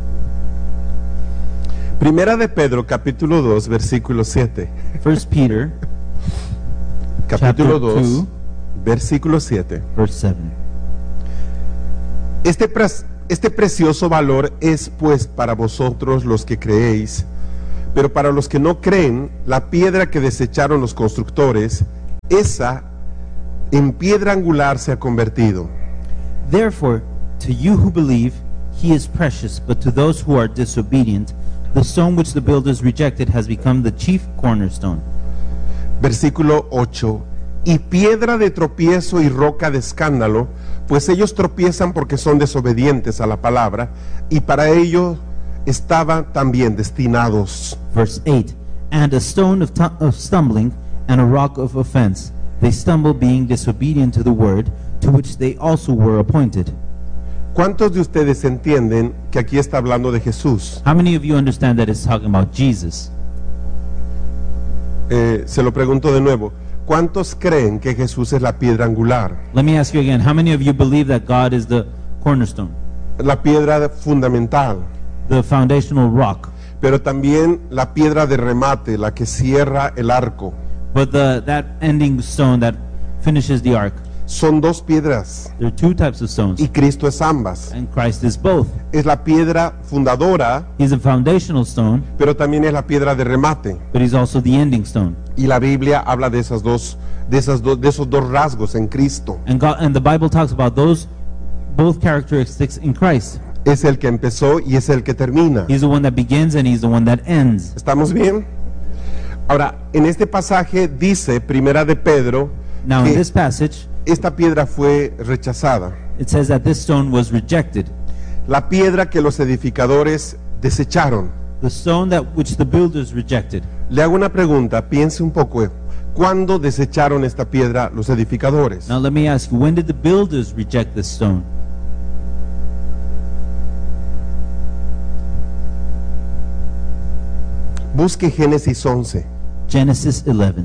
Primera de Pedro, capítulo dos, versículo siete. First Peter, Capítulo Chapter dos, two. versículo siete. verse seven. Este, pres- este precioso valor es pues para vosotros los que creéis, pero para los que no creen, la piedra que desecharon los constructores, esa en piedra angular se ha convertido. Therefore, to you who believe, he is precious, but to those who are disobedient, the stone which the builders rejected has become the chief cornerstone. Versículo ocho. Y piedra de tropiezo y roca de escándalo, pues ellos tropiezan porque son desobedientes a la palabra, y para ello estaban también destinados. Verse eight. And a stone of, tu- of stumbling and a rock of offense. They stumble being disobedient to the word, to which they also were appointed. ¿Cuántos de ustedes entienden que aquí está hablando de Jesús? How many of you understand that it's talking about Jesus? Eh, se lo pregunto de nuevo. ¿Cuántos creen que Jesús es la piedra angular? Let me ask you again. How many of you believe that God is the cornerstone, La piedra fundamental, the foundational rock? pero también la piedra de remate, la que cierra el arco. But the, that ending stone that finishes the ark. Son dos piedras There are two types of stones, y Cristo es ambas. and Christ is both. Es la piedra fundadora, He's a foundational stone, pero también es la piedra de remate. but he's also the ending stone. Y la Biblia habla de esas dos, de esas dos, de esos dos rasgos en Cristo. And God, and the Bible talks about those both characteristics in Christ. Es el que empezó y es el que termina. He's the one that begins and he's the one that ends. ¿Estamos bien? Ahora, en este pasaje dice, Primera de Pedro, Now in que this passage, esta piedra fue rechazada. it says that this stone was rejected. La piedra que los edificadores desecharon. The stone that which the builders rejected. Le hago una pregunta, piense un poco. ¿Cuándo desecharon esta piedra los edificadores? Now let me ask you, when did the builders reject this stone? Busque Génesis once. Genesis eleven.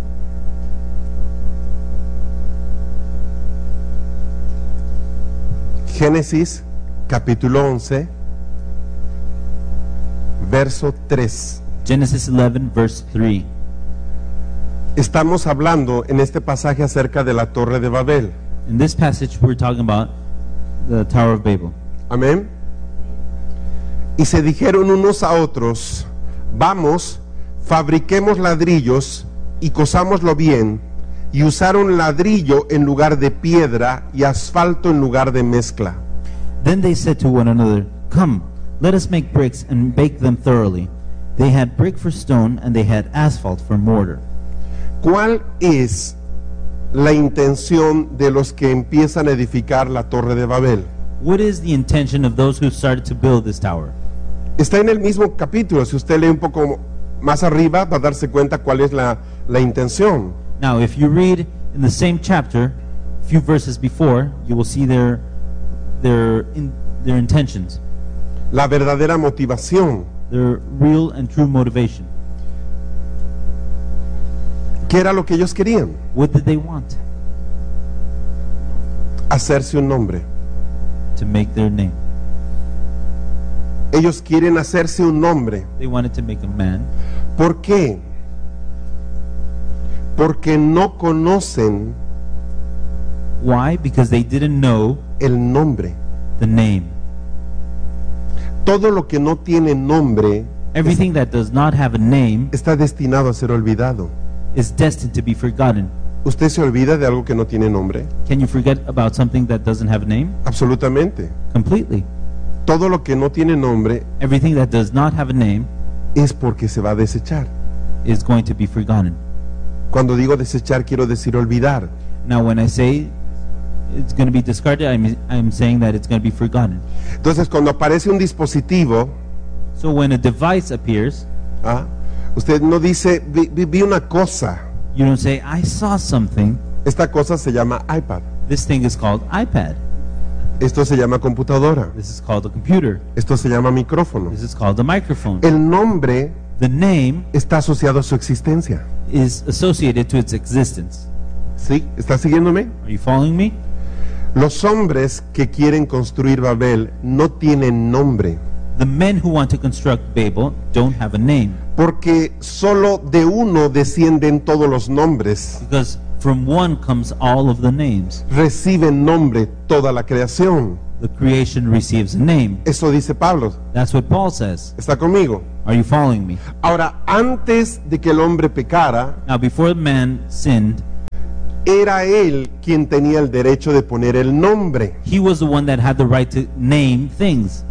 Génesis capítulo once, verso tres. Genesis eleven, verse three. Estamos hablando en este pasaje acerca de la Torre de Babel. In this passage, we're talking about the Tower of Babel. Amén. Y se dijeron unos a otros, vamos, fabriquemos ladrillos y cosámoslo bien. Y usaron ladrillo en lugar de piedra y asfalto en lugar de mezcla. Then they said to one another, Come, let us make bricks and bake them thoroughly. They had brick for stone, and they had asphalt for mortar. ¿Cuál es la intención de los que empiezan a edificar la Torre de Babel? What is the intention of those who started to build this tower? Está en el mismo capítulo. Si usted lee un poco más arriba, va a darse cuenta cuál es la, la intención. Now, if you read in the same chapter, a few verses before, you will see their their in, their intentions, La verdadera motivación. their real and true motivation. ¿Qué era lo que ellos querían? What did they want? Hacerse un nombre. To make their name. Ellos quieren hacerse un nombre. They wanted to make a man. ¿Por qué? Porque no conocen Why? Because they didn't know el nombre. the name. Todo lo que no tiene nombre Everything that does not have a name está destinado a ser olvidado. is destined to be forgotten. ¿Usted se olvida de algo que no tiene nombre? Can you forget about something that doesn't have a name? Absolutamente. Completely. Todo lo que no tiene nombre Everything that does not have a name es porque se va a desechar. is going to be forgotten. Cuando digo desechar, quiero decir olvidar. Now, when I say it's going to be discarded, I'm, I'm saying that it's going to be forgotten. Entonces, cuando aparece un dispositivo, So when a device appears, ¿ah? usted no dice, vi, vi- vi una cosa, You don't say, I saw something. Esta cosa se llama iPad. This thing is called iPad. Esto se llama computadora. This is called a computer. Esto se llama micrófono. This is called a microphone. El nombre The name está asociado a su existencia. is associated to its existence. ¿Sí? ¿Está siguiéndome? Are you following me? Los hombres que quieren construir Babel no tienen nombre, The men who want to construct Babel don't have a name, porque solo de uno descienden todos los nombres. because from one comes all of the names. Reciben nombre toda la creación. The creation receives a name. Eso dice Pablo. That's what Paul says. ¿Está conmigo? Are you following me? Ahora, antes de que el hombre pecara, Now, before man sinned, era él quien tenía el derecho de poner el nombre. he was the one that had the right to name things.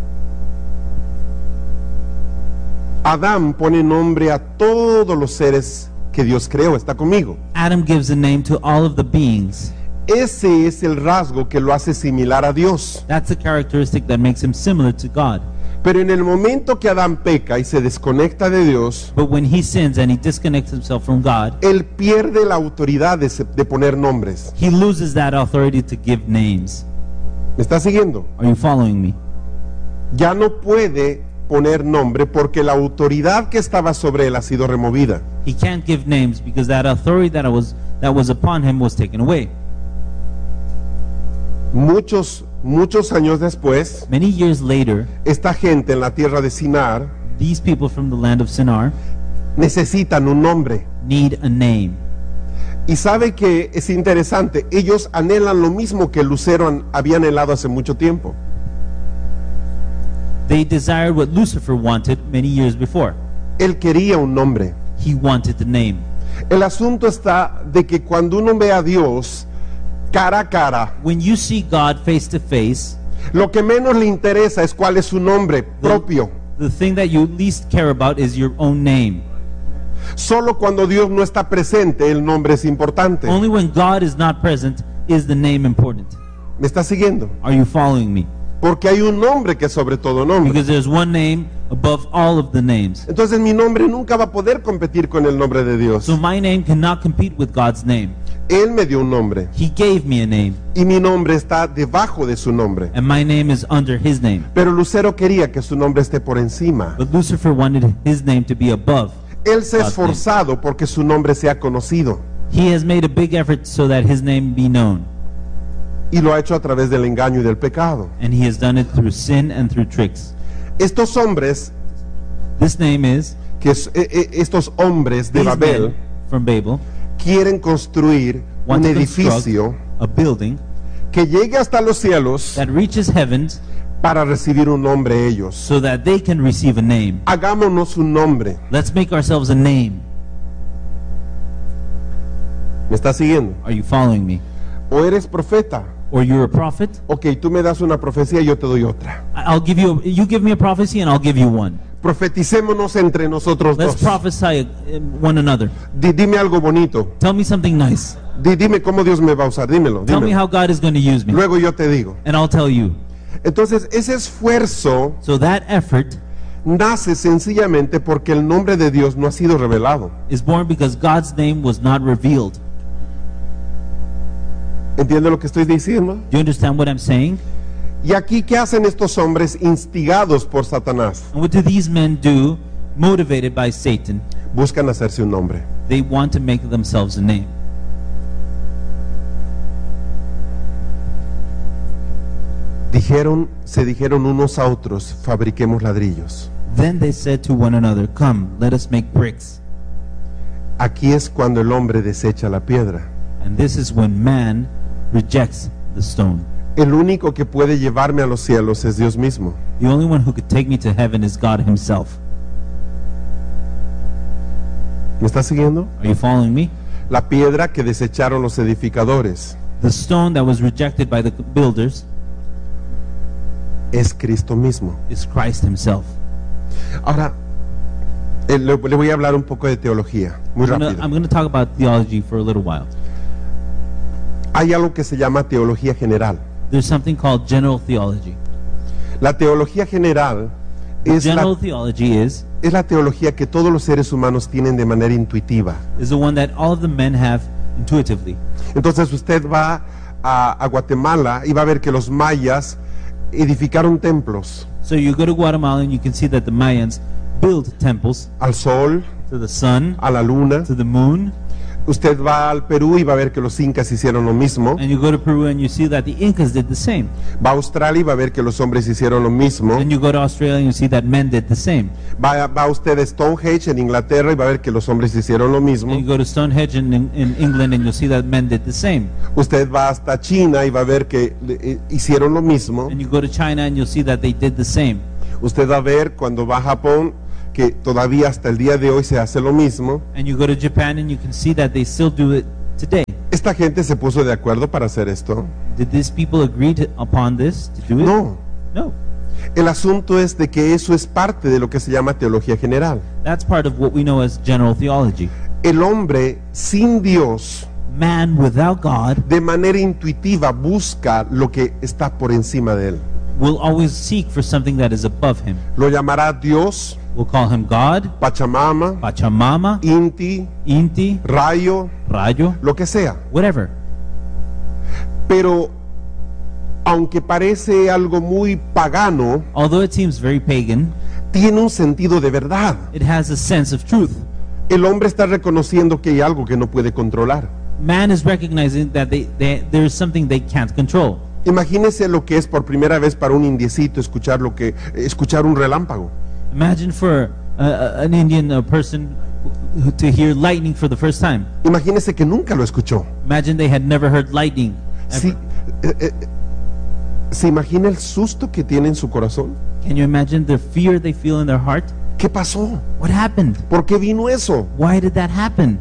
Adán pone nombre a todos los seres que Dios creó. ¿Está conmigo? Adam gives a name to all of the beings. Ese es el rasgo que lo hace similar a Dios. That's the characteristic that makes him similar to God. Pero en el momento que Adán peca y se desconecta de Dios, But when he sins and he disconnects himself from God, él pierde la autoridad de, se- de poner nombres. he loses that authority to give names. ¿Me está siguiendo? Are you following me? Ya no puede poner nombre porque la autoridad que estaba sobre él ha sido removida. He can't give names because that authority that was that was upon him was taken away. Muchos, muchos años después, Many years later, esta gente en la tierra de Sinar these people from the land of Shinar necesitan un nombre. need a name. Y sabe que es interesante, ellos anhelan lo mismo que Lucero an- había anhelado hace mucho tiempo. They desired what Lucifer wanted many years before. Él quería un nombre. He wanted the name. El asunto está de que cuando uno ve a Dios cara a cara, When you see God face to face, lo que menos le interesa es cuál es su nombre propio. the thing that you least care about is your own name. Solo cuando Dios no está presente, el nombre es importante. Only when God is not present is the name important. ¿Me está siguiendo? Are you following me? Porque hay un nombre que es sobre todo nombre. Because there's one name above all of the names. Entonces mi nombre nunca va a poder competir con el nombre de Dios. So my name cannot compete with God's name. Él me dio un nombre He gave me a name, y mi nombre está debajo de su nombre. and my name is under his name. Pero Lucero quería que su nombre esté por encima. But Lucifer wanted his name to be above. Él se ha God's name. esforzado porque su nombre sea conocido He has made a big effort so that his name be known, y lo ha hecho a través del engaño y del pecado. and he has done it through sin and through tricks. Estos hombres, This name is que es- eh, eh, estos hombres de these Babel men from Babel quieren construir want un to construct edificio a building que llegue hasta los cielos that reaches heavens para recibir un nombre ellos. so that they can receive a name. Hagámonos un nombre. Let's make ourselves a name. ¿Me estás siguiendo? Are you following me? O eres profeta. Or you're a prophet? Ok, tú me das una profecía y yo te doy otra. I- I'll give you a, you give me a prophecy and I'll give you one. Profeticémonos entre nosotros Let's dos. prophesy uh, one another. Di- dime algo bonito. Tell me something nice. Di- dime cómo Dios me va a usar. Dímelo. Tell me dímelo. how God is going to use me, Luego yo te digo. and I'll tell you. Entonces, ese esfuerzo So that effort nace sencillamente porque el nombre de Dios no ha sido revelado. is born because God's name was not revealed. ¿Entiende lo que estoy diciendo? Do you understand what I'm saying? Y aquí, ¿qué hacen estos hombres instigados por Satanás? And what do these men do, motivated by Satan? Buscan hacerse un nombre. They want to make themselves a name. Dijeron, se dijeron unos a otros, fabriquemos ladrillos. Then they said to one another, "Come, let us make bricks." Aquí es cuando el hombre desecha la piedra. And this is when man rejects the stone. El único que puede llevarme a los cielos es Dios mismo. The only one who could take me to heaven is God himself. ¿Me está siguiendo? Are you following me? La piedra que desecharon los edificadores The stone that was rejected by the builders es Cristo mismo. is Christ himself. Ahora, eh, le, le voy a hablar un poco de teología, muy I'm gonna- rápido. I'm going to talk about theology for a little while. Hay algo que se llama teología general. There's something called general theology. La teología general es General la, theology is es la teología que todos los seres humanos tienen de manera intuitiva. is the one that all of the men have intuitively. Entonces usted va a, a Guatemala y va a ver que los mayas edificaron templos So you go to Guatemala and you can see that the Mayans built temples al sol, to the sun, a la luna. to the moon, Usted va al Perú y va a ver que los incas hicieron lo mismo. and you go to Peru and you see that the Incas did the same. Va a Australia y va a ver que los hombres hicieron lo mismo. And you go to Australia and you see that men did the same. Va, va usted a Stonehenge en Inglaterra y va a ver que los hombres hicieron lo mismo. And you go to Stonehenge in, in, in England and you'll see that men did the same. Usted va hasta China y va a ver que eh, hicieron lo mismo. And you go to China and you'll see that they did the same. Usted va a ver cuando va a Japón que todavía hasta el día de hoy se hace lo mismo. And you go to Japan and you can see that they still do it today. ¿Esta gente se puso de acuerdo para hacer esto? Did these people agree to, upon this to do it? No. No. El asunto es de que eso es parte de lo que se llama teología general. That's part of what we know as general theology. El hombre sin Dios, Man without God de manera intuitiva, busca lo que está por encima de él. will always seek for something that is above him. Lo llamará Dios, We'll call him God, Pachamama, Pachamama, Inti, Inti, Rayo, Rayo, lo que sea. whatever. Pero aunque parece algo muy pagano, Although it seems very pagan, tiene un sentido de verdad. it has a sense of truth. El hombre está reconociendo que hay algo que no puede controlar. Man is recognizing that they, they, there is something they can't control. Imagínese lo que es por primera vez para un indiecito escuchar lo que escuchar un relámpago. Imagine for uh, uh, an Indian uh, person who- to hear lightning for the first time. Imagínese que nunca lo escuchó. Imagine they had never heard lightning. ever. Sí, eh, eh, ¿se imagina el susto que tiene en su corazón? Can you imagine the fear they feel in their heart? ¿Qué pasó? What happened? ¿Por qué vino eso? Why did that happen?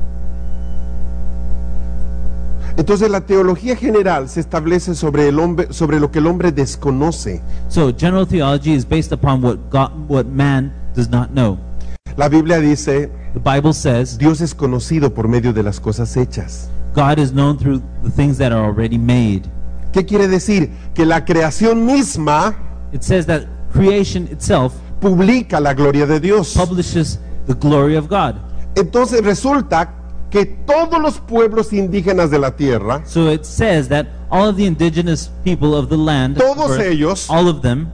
Entonces la teología general se establece sobre el hombre, sobre lo que el hombre desconoce. So general theology is based upon what God, what man does not know. La Biblia dice, The Bible says Dios es conocido por medio de las cosas hechas. God is known through the things that are already made. ¿Qué quiere decir? Que la creación misma It says that creation itself publica la gloria de Dios. publishes the glory of God. Entonces resulta que todos los pueblos indígenas de la tierra, So it says that all of the indigenous people of the land, Todos were- ellos- all of them,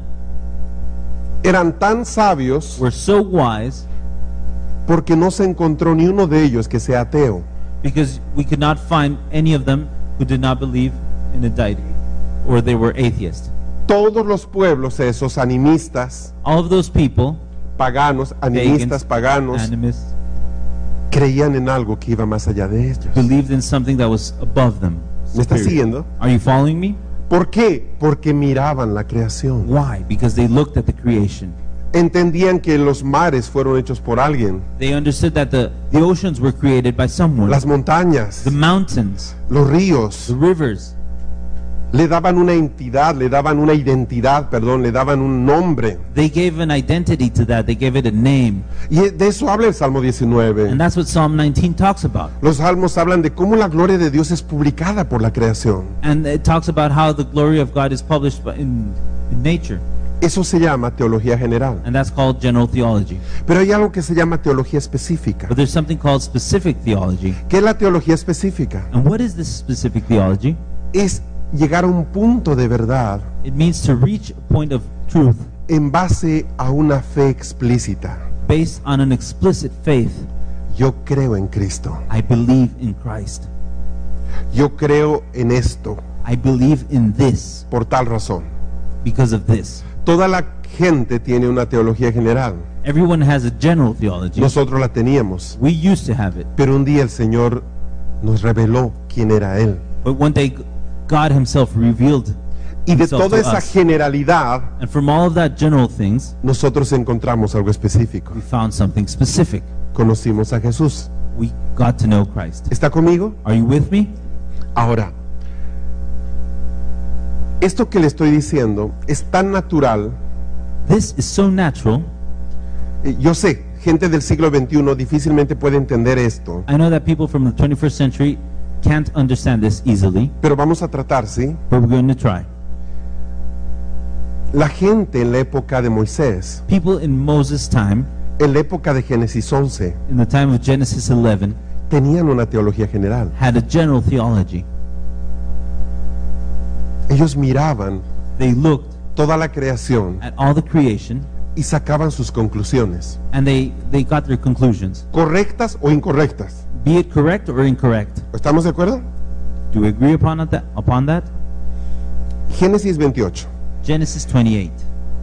eran tan sabios were so wise porque no se encontró ni uno de ellos que sea ateo. because we could not find any of them who did not believe in a deity or they were atheists. Todos los pueblos esos animistas, All of those people, paganos, animistas, paganos, animists, creían en algo que iba más allá de ellos. believed in something that was above them. ¿Me está superior. siguiendo? Are you following me? ¿Por qué? Porque miraban la creación. Why? Because they looked at the creation. Entendían que los mares fueron hechos por alguien, They understood that the, the oceans were created by someone. las montañas, The mountains, los the ríos, rivers, le daban una entidad, le daban una identidad, perdón, le daban un nombre. they gave an identity to that. They gave it a name. Y de eso habla el Salmo diecinueve. And that's what Psalm nineteen talks about. Los salmos hablan de cómo la gloria de Dios es publicada por la creación. And it talks about how the glory of God is published by- in, in nature. Eso se llama teología general. And that's called general theology. Pero hay algo que se llama teología específica. But there's something called specific theology. ¿Qué es la teología específica? And what is this specific theology? Es llegar a un punto de verdad It means to reach a point of truth en base a una fe explícita. based on an explicit faith. Yo creo en Cristo. I believe in Christ. Yo creo en esto I believe in this por tal razón. because of this. Toda la gente tiene una teología general. Everyone has a general theology. Nosotros la teníamos. We used to have it. Pero un día el Señor nos reveló quién era Él. But one day God himself revealed Y de himself toda to esa us. generalidad, And from all of that general things, nosotros encontramos algo específico. we found something specific. Conocimos a Jesús. We got to know Christ. ¿Está conmigo? Are you with me? Ahora, esto que le estoy diciendo es tan natural. This is so natural. eh, Yo sé, gente del siglo veintiuno difícilmente puede entender esto, I know that people from the twenty-first century can't understand this easily, pero vamos a tratar, ¿sí? but we're going to try. La gente en la época de Moisés, People in Moses' time, en la época de Génesis once, in the time of Genesis eleven, tenían una teología general. had a general theology. Ellos miraban They looked toda la creación at all the creation y sacaban sus conclusiones, and they, they got their conclusions, correctas o incorrectas. be it correct or incorrect. ¿Estamos de acuerdo? Do we agree upon that? Upon that? Génesis veintiocho. Genesis twenty-eight.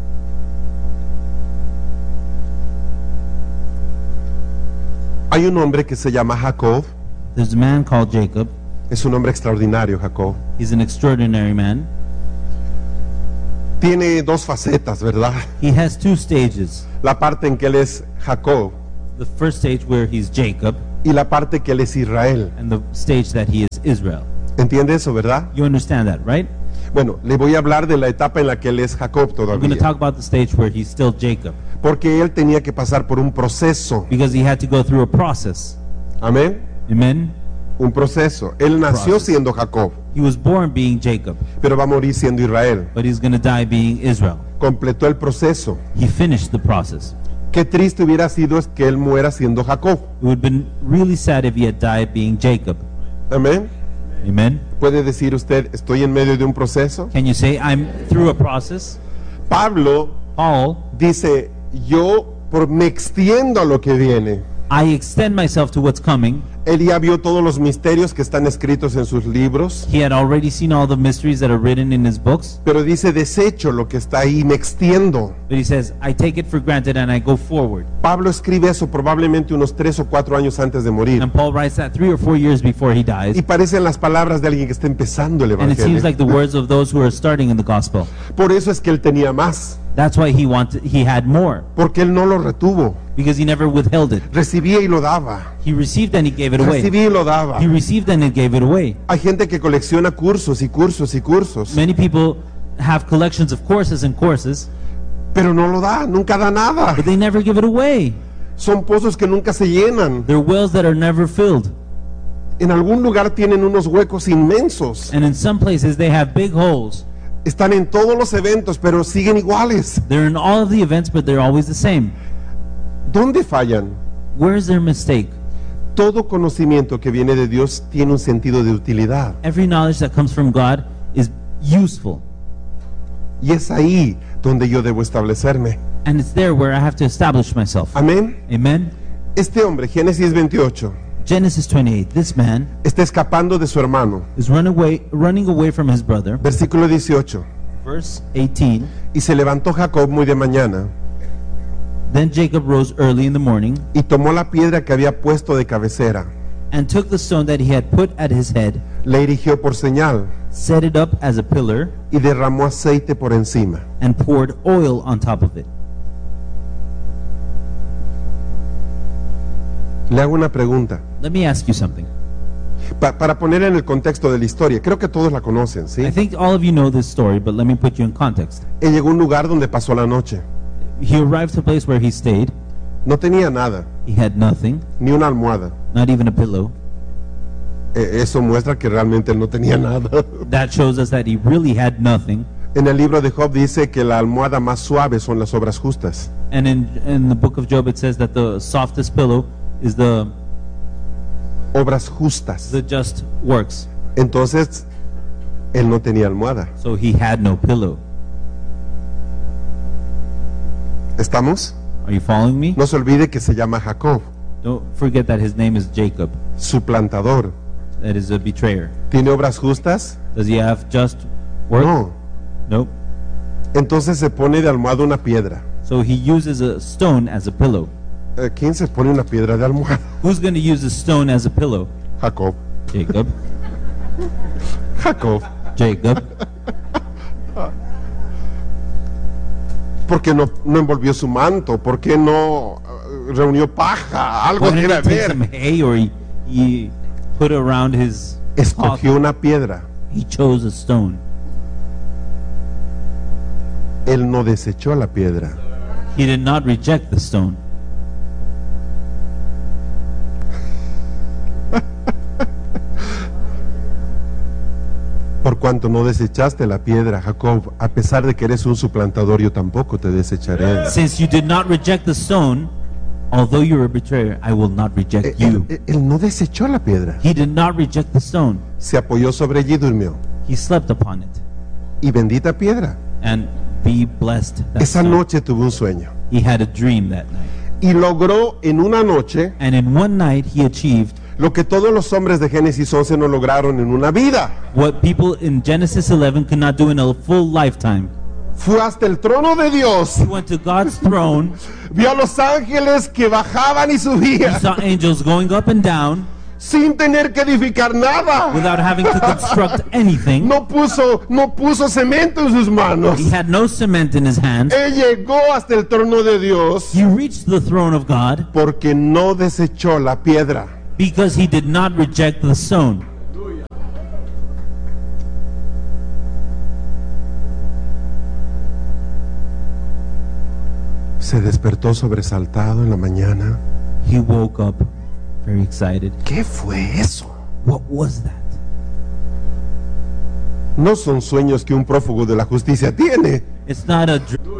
Hay un hombre que se llama Jacob. There's a man called Jacob. Es un hombre extraordinario, Jacob. He's an extraordinary man. Tiene dos facetas, ¿verdad? He has two stages. La parte en que él es Jacob The first stage where he's Jacob, y la parte que él es Israel. and the stage that he is Israel. ¿Entiende eso, verdad? You understand that, right? Bueno, le voy a hablar de la etapa en la que él es Jacob I'm going to todavía. talk about the stage where he's still Jacob, Porque él tenía que pasar por un proceso. because he had to go through a process. Amén. Amen? Un proceso. Él nació Process. siendo Jacob, He was born being Jacob, pero va a morir siendo Israel. but he's going to die being Israel. Completó el proceso. He finished the process. Qué triste hubiera sido es que él muera siendo Jacob. It would have been really sad if he had died being Jacob. Amén. Amen? ¿Puede decir usted, estoy en medio de un proceso? Can you say, I'm through a process? Pablo Paul, dice, yo por, me extiendo a lo que viene. I extend myself to what's coming. Él ya vio todos los misterios que están escritos en sus libros, He had already seen all the mysteries that are written in his books, pero dice, desecho lo que está ahí, me extiendo. but he says, I take it for granted and I go forward. Pablo escribe eso probablemente unos tres o cuatro años antes de morir. And Paul writes that three or four years before he dies. Y parecen las palabras de alguien que está empezando el And it seems evangelio. like the words of those who are starting in the gospel. Por eso es que él tenía más, That's why he wanted, he had more, porque él no lo retuvo. because he never withheld it. Recibía y lo daba. He received and he gave it away. Recibía y lo daba. He received and he gave it away. Hay gente que colecciona cursos y cursos y cursos, Many people have collections of courses and courses, pero no lo da, nunca da nada. but they never give it away. Son pozos que nunca se llenan. They're wells that are never filled. En algún lugar tienen unos huecos inmensos. And in some places they have big holes. Están en todos los eventos, pero siguen iguales. They're in all of the events, but they're always the same. ¿Dónde fallan? Where's their mistake? Todo conocimiento que viene de Dios tiene un sentido de utilidad. Every knowledge that comes from God is useful. Y es ahí donde yo debo establecerme. And it's there where I have to establish myself. Amén. Amen? Este hombre, Génesis veintiocho, Genesis twenty-eight. This man está escapando de su hermano. is run away, running away from his brother. Versículo dieciocho. Verse eighteen. Y se levantó Jacob muy de mañana Then Jacob rose early in the morning y tomó la piedra que había puesto de cabecera. and took the stone that he had put at his head, Le erigió por señal set it up as a pillar, y derramó aceite por encima. and poured oil on top of it. Le hago una pregunta. Let me ask you something. Pa- para poner en el contexto de la historia, creo que todos la conocen, I ¿sí? think all of you know this story, but let me put you in context. Él llegó a un lugar donde pasó la noche. He arrived to a place where he stayed. No tenía nada, He had nothing, ni una almohada. not even a pillow. Eh, eso muestra que realmente él no tenía nada. That shows us that he really had nothing. En el libro de Job dice que la almohada más suave son las obras justas. And in, in the book of Job, it says that the softest pillow is the, Obras justas. the just works. Entonces, él no tenía almohada. So he had no pillow. ¿Estamos? Are you following me? No se olvide que se llama Jacob, Don't forget that his name is Jacob. suplantador. That is a betrayer. ¿Tiene obras justas? Does he have just work? No. Nope. Entonces se pone de almohada una piedra. So he uses a stone as a pillow. Eh, ¿Quién se pone una piedra de almohada? Who's going to use a stone as a pillow? Jacob. Jacob. Jacob. Jacob. ¿Por qué no, no envolvió su manto? ¿Por qué no eh, reunió paja? Algo Why didn't debe he take haber. some hay or he, he put around his cloth? Escogió una piedra. He chose a stone. Él no desechó la piedra. He did not reject the stone. ¿Por cuanto no desechaste la piedra, Jacob, a pesar de que eres un suplantador, yo tampoco te desecharé. Since you did not reject the stone, although you're a betrayer, I will not reject Él, you. él- él no desechó la piedra, He did not reject the stone. se apoyó sobre ella y durmió. He slept upon it. Y bendita piedra. And be blessed. That Esa stone. noche tuvo un sueño He had a dream that night. y logró en una noche And in one night he achieved lo que todos los hombres de Génesis once no lograron en una vida. what people in Genesis eleven could not do in a full lifetime. Fue hasta el trono de Dios, He went to God's throne. vio a los ángeles que bajaban y He subían saw angels going up and down sin tener que edificar nada. without having to construct anything. No puso, no puso cemento en sus manos. He had no cement in his hands. Él llegó hasta el trono de Dios He reached the throne of God porque no desechó la piedra. because he did not reject the stone. Se despertó sobresaltado en la mañana. He woke up very excited. ¿Qué fue eso? What was that? No son sueños que un prófugo de la justicia tiene. It's not a dr-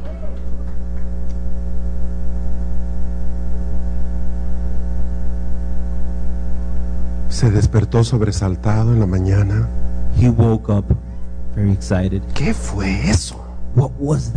Se despertó sobresaltado en la mañana. He woke up very excited. ¿Qué fue eso? What was that?